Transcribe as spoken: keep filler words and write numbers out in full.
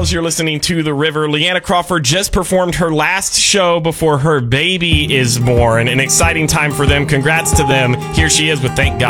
Miles. You're listening to The River. Leanna Crawford just performed her last show before her baby is born. An exciting time for them. Congrats to them. Here she is with Thank God.